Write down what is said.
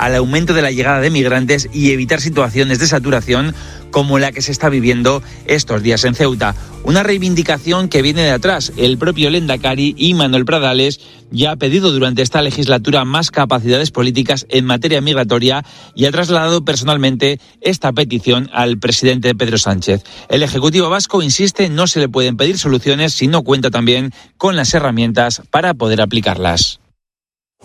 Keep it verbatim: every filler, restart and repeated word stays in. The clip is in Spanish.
al aumento de la llegada de migrantes y evitar situaciones de saturación como la que se está viviendo estos días en Ceuta. Una reivindicación que viene de atrás. El propio Lehendakari y Manuel Pradales ya ha pedido durante esta legislatura más capacidades políticas en materia migratoria y ha trasladado personalmente esta petición al presidente Pedro Sánchez. El Ejecutivo vasco insiste, no se le pueden pedir soluciones si no cuenta también con las herramientas para poder aplicarlas.